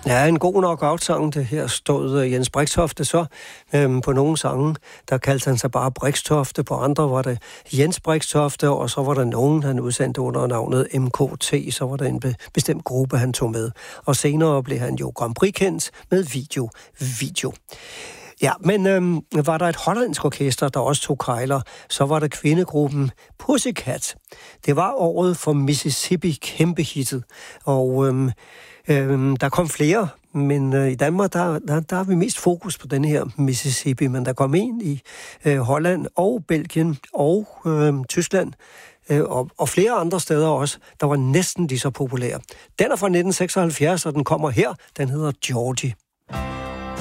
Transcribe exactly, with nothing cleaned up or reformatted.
Ja, en god knockout-sang, det her stod Jens Brixtofte så. Øhm, på nogle sange, der kaldte han sig bare Brixtofte, på andre var det Jens Brixtofte, og så var der nogen, han udsendte under navnet M K T, så var der en be- bestemt gruppe, han tog med. Og senere blev han jo Grand Prix-kendt med video. Video. Ja, men øhm, var der et hollandsk orkester, der også tog kejler, så var der kvindegruppen Pussycat. Det var året for Mississippi kæmpehittet, og øhm, øhm, der kom flere, men øh, i Danmark, der, der, der har vi mest fokus på den her Mississippi, men der kom en i øh, Holland og Belgien og øh, Tyskland, øh, og, og flere andre steder også, der var næsten lige så populære. Den er fra nitten seksoghalvfjerds, og den kommer her, den hedder Georgie.